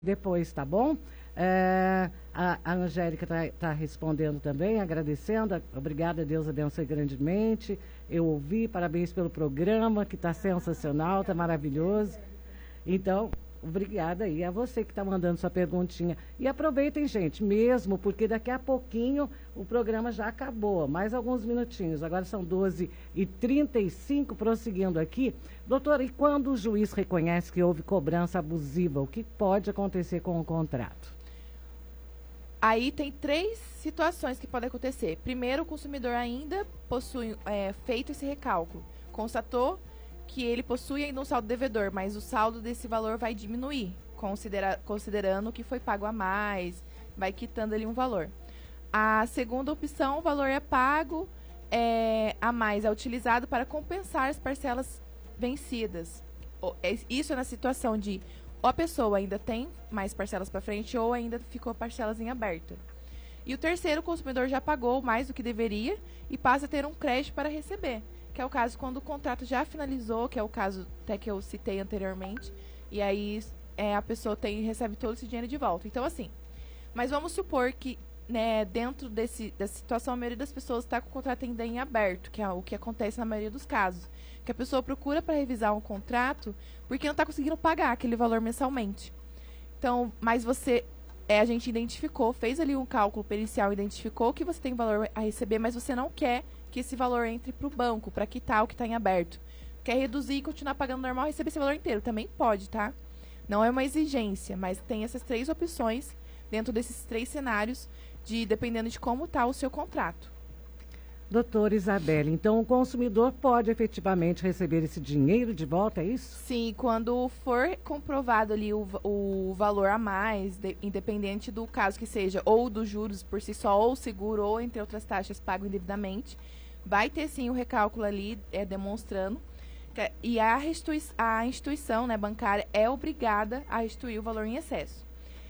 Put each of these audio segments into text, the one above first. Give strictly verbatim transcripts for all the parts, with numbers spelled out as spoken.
depois, tá bom? É, a, a Angélica está tá respondendo também, agradecendo. Obrigada, Deus abençoe grandemente. Eu ouvi, parabéns pelo programa, que está sensacional, está maravilhoso. Então, obrigada aí a você que está mandando sua perguntinha. E aproveitem, gente, mesmo, porque daqui a pouquinho o programa já acabou. Mais alguns minutinhos. Agora são doze e trinta e cinco, prosseguindo aqui. Doutora, e quando o juiz reconhece que houve cobrança abusiva, o que pode acontecer com o contrato? Aí tem três situações que podem acontecer. Primeiro, o consumidor ainda possui é, feito esse recálculo. Constatou que ele possui ainda um saldo devedor, mas o saldo desse valor vai diminuir, considera considerando que foi pago a mais, vai quitando ali um valor. A segunda opção, o valor é pago é, a mais, é utilizado para compensar as parcelas vencidas. Isso é na situação de ou a pessoa ainda tem mais parcelas para frente ou ainda ficou parcelas em aberto. E o terceiro, o consumidor já pagou mais do que deveria e passa a ter um crédito para receber, que é o caso quando o contrato já finalizou, que é o caso até que eu citei anteriormente, e aí é, a pessoa tem, recebe todo esse dinheiro de volta. Então, assim, mas vamos supor que, né, dentro desse, dessa situação, a maioria das pessoas está com o contrato ainda em aberto, que é o que acontece na maioria dos casos. Que a pessoa procura para revisar um contrato porque não está conseguindo pagar aquele valor mensalmente. Então, mas você, é, a gente identificou, fez ali um cálculo pericial, identificou que você tem valor a receber, mas você não quer que esse valor entre para o banco, para quitar o que está em aberto. Quer reduzir e continuar pagando normal, receber esse valor inteiro. Também pode, tá? Não é uma exigência, mas tem essas três opções dentro desses três cenários, de, dependendo de como está o seu contrato. Doutora Isabelle, então o consumidor pode efetivamente receber esse dinheiro de volta, é isso? Sim, quando for comprovado ali o, o valor a mais, de, independente do caso que seja, ou dos juros por si só, ou seguro, ou entre outras taxas pago indevidamente, vai ter sim o recálculo ali é, demonstrando, que, e a, restitui, a instituição, né, bancária é obrigada a restituir o valor em excesso.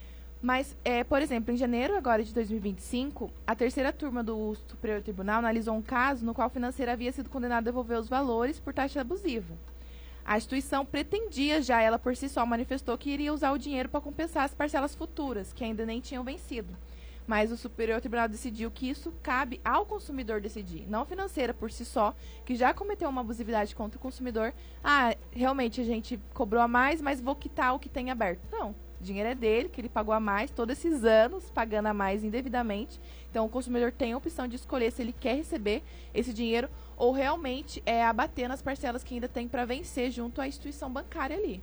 Mas, é, por exemplo, em janeiro agora de dois mil e vinte e cinco, a terceira turma do Superior Tribunal analisou um caso no qual a financeira havia sido condenada a devolver os valores por taxa abusiva. A instituição pretendia já, ela por si só manifestou que iria usar o dinheiro para compensar as parcelas futuras, que ainda nem tinham vencido. Mas o Superior Tribunal decidiu que isso cabe ao consumidor decidir, não a financeira por si só, que já cometeu uma abusividade contra o consumidor. Ah, realmente a gente cobrou a mais, mas vou quitar o que tem aberto. Não. O dinheiro é dele, que ele pagou a mais todos esses anos, pagando a mais indevidamente. Então, o consumidor tem a opção de escolher se ele quer receber esse dinheiro ou realmente é abater nas parcelas que ainda tem para vencer junto à instituição bancária ali.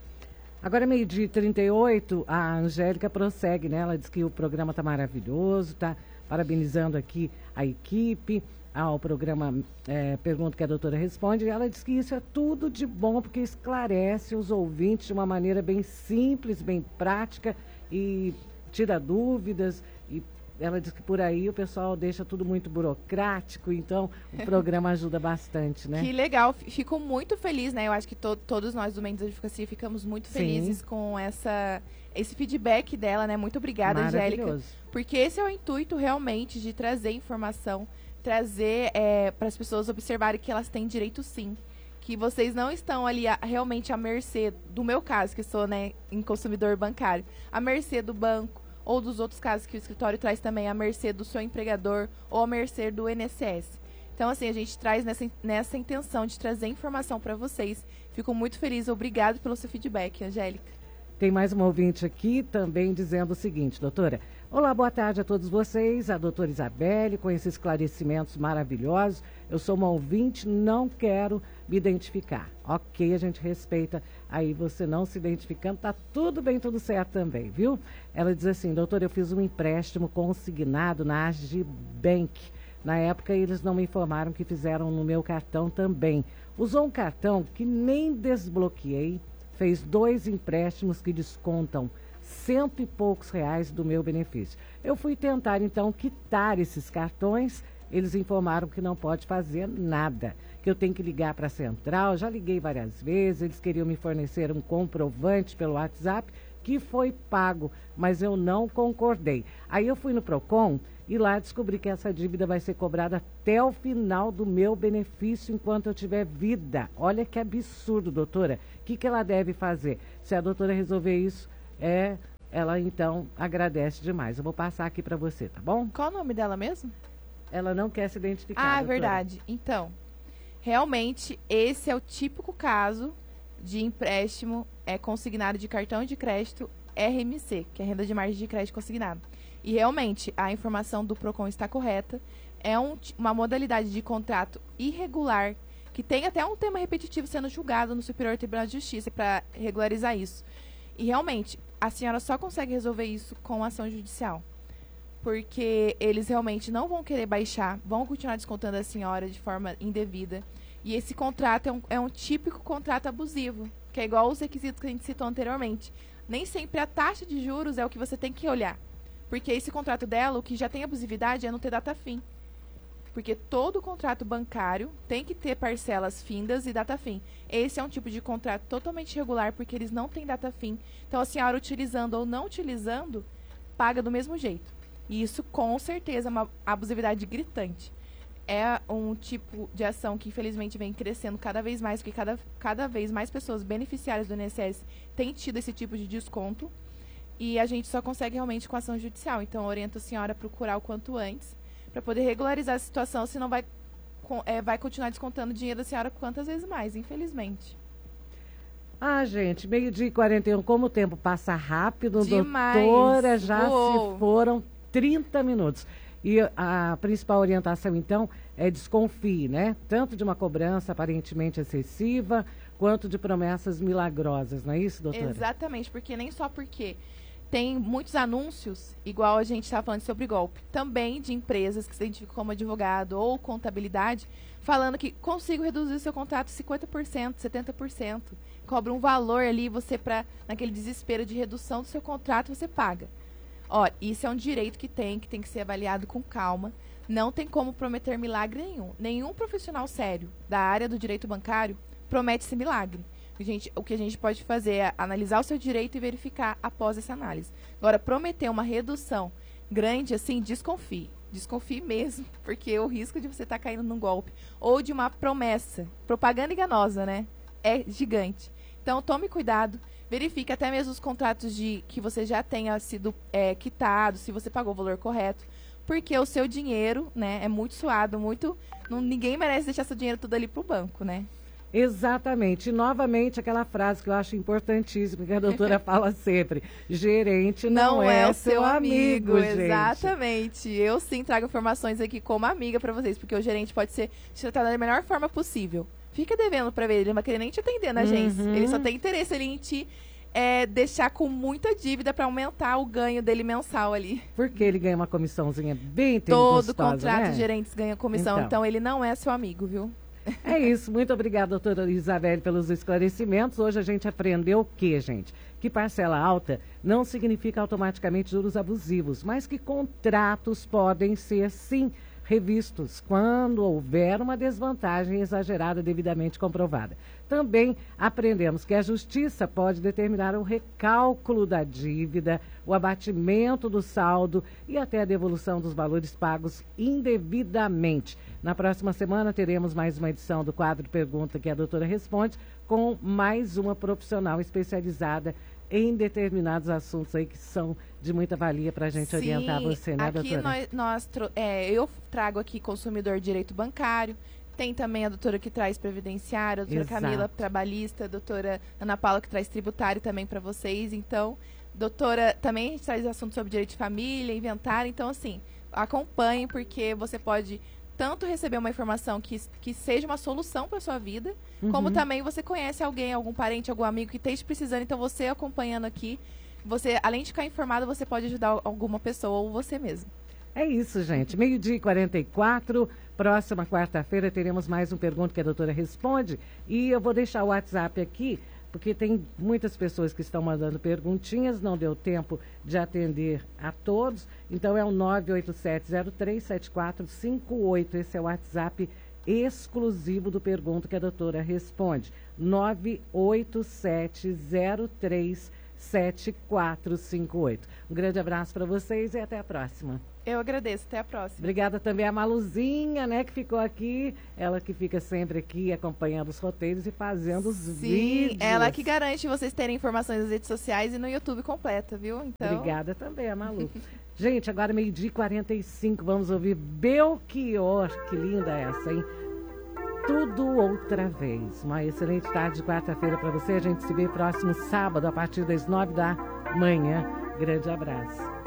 Agora, meio-dia e trinta e oito, a Angélica prossegue, né? Ela diz que o programa está maravilhoso, está parabenizando aqui a equipe, ao programa é, Pergunta que a Doutora Responde, e ela diz que isso é tudo de bom, porque esclarece os ouvintes de uma maneira bem simples, bem prática, e tira dúvidas, e ela diz que por aí o pessoal deixa tudo muito burocrático, então o programa ajuda bastante, né? Que legal, fico muito feliz, né? Eu acho que to todos nós do Mendes Advocacia ficamos muito felizes Sim. com essa, esse feedback dela, né? Muito obrigada, Angélica. Porque esse é o intuito realmente de trazer informação, trazer é, para as pessoas observarem que elas têm direito sim, que vocês não estão ali a, realmente à mercê, do meu caso, que sou, né, em consumidor bancário, à mercê do banco, ou dos outros casos que o escritório traz também, à mercê do seu empregador, ou à mercê do I N S S. Então, assim, a gente traz nessa, nessa intenção de trazer informação para vocês. Fico muito feliz, obrigado pelo seu feedback, Angélica. Tem mais uma ouvinte aqui também dizendo o seguinte, doutora. Olá, boa tarde a todos vocês, a doutora Isabelle, com esses esclarecimentos maravilhosos. Eu sou uma ouvinte, não quero me identificar. Ok, a gente respeita aí você não se identificando, tá tudo bem, tudo certo também, viu? Ela diz assim, doutora, eu fiz um empréstimo consignado na Agibank. Na época, eles não me informaram que fizeram no meu cartão também. Usou um cartão que nem desbloqueei, fez dois empréstimos que descontam cento e poucos reais do meu benefício. Eu fui tentar, então, quitar esses cartões. Eles informaram que não pode fazer nada, que eu tenho que ligar para a central. Já liguei várias vezes, eles queriam me fornecer um comprovante pelo WhatsApp que foi pago, mas eu não concordei. Aí eu fui no Procon e lá descobri que essa dívida vai ser cobrada até o final do meu benefício enquanto eu tiver vida. Olha que absurdo, doutora. O que, que ela deve fazer? Se a doutora resolver isso, é, ela então agradece demais. Eu vou passar aqui para você, tá bom? Qual o nome dela mesmo? Ela não quer se identificar. Ah, doutora. verdade. Então, realmente, esse é o típico caso de empréstimo é, consignado de cartão de crédito R M C, que é Renda de Margem de Crédito Consignado. E realmente, a informação do PROCON está correta. É um, uma modalidade de contrato irregular, que tem até um tema repetitivo sendo julgado no Superior Tribunal de Justiça para regularizar isso. E realmente, a senhora só consegue resolver isso com ação judicial. Porque eles realmente não vão querer baixar, vão continuar descontando a senhora de forma indevida. E esse contrato é um, é um típico contrato abusivo, que é igual os requisitos que a gente citou anteriormente. Nem sempre a taxa de juros é o que você tem que olhar. Porque esse contrato dela, o que já tem abusividade é não ter data fim. Porque todo contrato bancário tem que ter parcelas findas e data fim. Esse é um tipo de contrato totalmente irregular, porque eles não têm data fim. Então, a senhora utilizando ou não utilizando, paga do mesmo jeito. E isso, com certeza, é uma abusividade gritante. É um tipo de ação que, infelizmente, vem crescendo cada vez mais, porque cada, cada vez mais pessoas beneficiárias do I N S S têm tido esse tipo de desconto. E a gente só consegue realmente com ação judicial. Então, eu oriento a senhora a procurar o quanto antes, para poder regularizar a situação, senão vai, é, vai continuar descontando dinheiro da senhora quantas vezes mais, infelizmente. Ah, gente, meio-dia e quarenta e um, como o tempo passa rápido, Demais. doutora, já Uou. se foram trinta minutos. E a principal orientação, então, é desconfie, né? Tanto de uma cobrança aparentemente excessiva, quanto de promessas milagrosas, não é isso, doutora? Exatamente, porque nem só porque tem muitos anúncios, igual a gente está falando sobre golpe, também de empresas que se identificam como advogado ou contabilidade, falando que consigo reduzir o seu contrato cinquenta por cento, setenta por cento. Cobra um valor ali, você, pra, naquele desespero de redução do seu contrato, você paga. Ó, isso é um direito que tem, que tem que ser avaliado com calma. Não tem como prometer milagre nenhum. Nenhum profissional sério da área do direito bancário promete esse milagre. Gente, o que a gente pode fazer é analisar o seu direito e verificar após essa análise. Agora, prometer uma redução grande, assim, desconfie. Desconfie mesmo, porque o risco de você estar tá caindo num golpe ou de uma promessa, propaganda enganosa, né? É gigante. Então, tome cuidado, verifique até mesmo os contratos de que você já tenha sido é, quitado, se você pagou o valor correto, porque o seu dinheiro, né, é muito suado, muito... Não, ninguém merece deixar seu dinheiro tudo ali pro banco, né? Exatamente. E, novamente, aquela frase que eu acho importantíssima, que a doutora fala sempre. Gerente não, não é, é o seu amigo, amigo gente. Exatamente. Eu, sim, trago informações aqui como amiga para vocês, porque o gerente pode ser tratado da melhor forma possível. Fica devendo para ver, ele não vai querer nem te atender na agência. Uhum. Ele só tem interesse ali em te é, deixar com muita dívida para aumentar o ganho dele mensal ali. Porque ele ganha uma comissãozinha bem Todo gostosa, contrato né? de gerentes ganha comissão, então. então ele não é seu amigo, viu? É isso, muito obrigada, doutora Isabelle, pelos esclarecimentos. Hoje a gente aprendeu o quê, gente? Que parcela alta não significa automaticamente juros abusivos, mas que contratos podem ser, sim, revistos quando houver uma desvantagem exagerada devidamente comprovada. Também aprendemos que a justiça pode determinar o recálculo da dívida, o abatimento do saldo e até a devolução dos valores pagos indevidamente. Na próxima semana teremos mais uma edição do quadro Pergunta que a doutora responde, com mais uma profissional especializada em determinados assuntos aí que são de muita valia para a gente Sim, orientar você, né, aqui doutora? Nós, nós é, eu trago aqui consumidor de direito bancário, tem também a doutora que traz previdenciário, a doutora Exato. Camila trabalhista, a doutora Ana Paula que traz tributário também para vocês. Então, doutora, também a gente traz assuntos sobre direito de família, inventário. Então, assim, acompanhe, porque você pode tanto receber uma informação que, que seja uma solução para sua vida, uhum. como também você conhece alguém, algum parente, algum amigo que esteja precisando. Então, você acompanhando aqui, você, além de ficar informado, você pode ajudar alguma pessoa ou você mesmo. É isso, gente. Meio-dia e quarenta e quatro. Próxima quarta-feira teremos mais um Pergunta que a doutora responde. E eu vou deixar o WhatsApp aqui, porque tem muitas pessoas que estão mandando perguntinhas, não deu tempo de atender a todos. Então é o nove oito sete zero três sete quatro cinco oito. Esse é o WhatsApp exclusivo do Pergunta que a doutora responde. nove oito sete zero três sete quatro cinco oito. Um grande abraço para vocês e até a próxima. Eu agradeço, até a próxima. Obrigada também a Maluzinha, né, que ficou aqui. Ela que fica sempre aqui acompanhando os roteiros e fazendo os Sim, vídeos. ela que garante vocês terem informações nas redes sociais e no YouTube completa, viu? Então... Obrigada também a Malu. Gente, agora meio-dia e quarenta e cinco, vamos ouvir Belchior. Que linda essa, hein? Tudo outra vez. Uma excelente tarde de quarta-feira para você. A gente se vê próximo sábado, a partir das nove da manhã. Grande abraço.